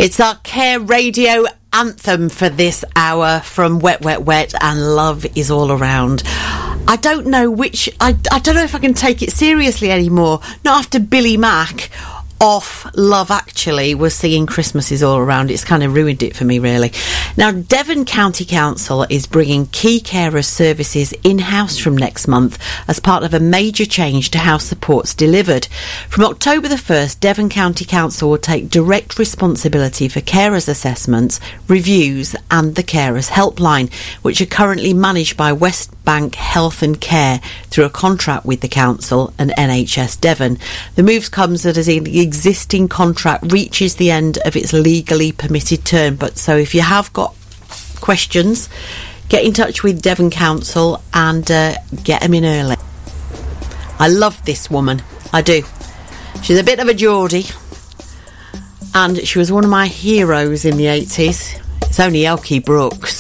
It's our Care Radio anthem for this hour from Wet, Wet, Wet and Love Is All Around. I don't know which... I don't know if I can take it seriously anymore. Not after Billy Mack off Love Actually was singing Christmas Is All Around. It's kind of ruined it for me, really. Now, Devon County Council is bringing key carer services in-house from next month as part of a major change to how support's delivered. From October the 1st, Devon County Council will take direct responsibility for carers assessments, reviews and the carers helpline, which are currently managed by West Bank Health and Care through a contract with the council and NHS Devon. The move comes as the existing contract reaches the end of its legally permitted term. But so if you have got questions, get in touch with Devon Council and get them in early. I love this woman, I do. She's a bit of a Geordie and she was one of my heroes in the 80s. It's only Elkie Brooks.